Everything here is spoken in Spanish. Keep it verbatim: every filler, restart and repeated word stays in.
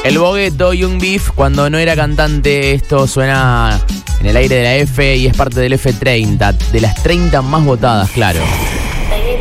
El Bogueto, Young Beef, cuando no era cantante, esto suena en el aire de la F y es parte del F treinta, de las treinta más votadas, claro.